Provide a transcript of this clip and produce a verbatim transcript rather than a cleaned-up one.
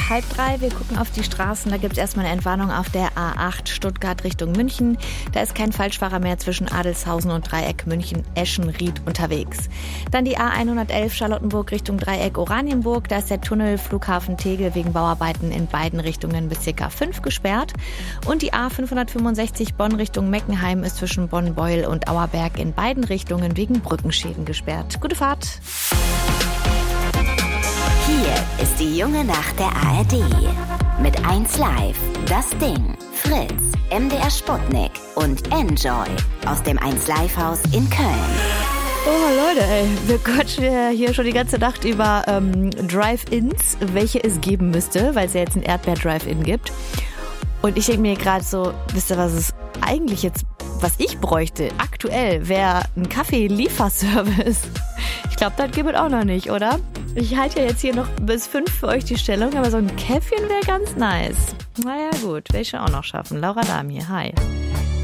halb drei. Wir gucken auf die Straßen. Da gibt es erstmal eine Entwarnung auf der A acht Stuttgart Richtung München. Da ist kein Falschfahrer mehr zwischen Adelshausen und Dreieck München-Eschenried unterwegs. Dann die A hundertelf Charlottenburg Richtung Dreieck Oranienburg. Da ist der Tunnel Flughafen Tegel wegen Bauarbeiten in beiden Richtungen bis ca. fünf gesperrt. Und die A fünfhundertfünfundsechzig Bonn Richtung Meckenheim ist zwischen Bonn-Beul und Auerberg in beiden Richtungen wegen Brückenschäden gesperrt. Gute Fahrt! Hier ist die junge Nacht der A R D. Mit eins Live, Das Ding, Fritz, M D R Sputnik und Enjoy aus dem eins Live Haus in Köln. Oh Leute, ey, wir quatschen ja hier schon die ganze Nacht über ähm, Drive-Ins, welche es geben müsste, weil es ja jetzt ein Erdbeer-Drive-In gibt. Und ich denke mir gerade so, wisst ihr, was es eigentlich jetzt, was ich bräuchte, aktuell, wäre ein Kaffee-Lieferservice. Ich glaube, das gibt es auch noch nicht, oder? Ich halte ja jetzt hier noch bis fünf für euch die Stellung, aber so ein Käffchen wäre ganz nice. Naja gut, werde ich schon auch noch schaffen. Laura Dahm hier, hi.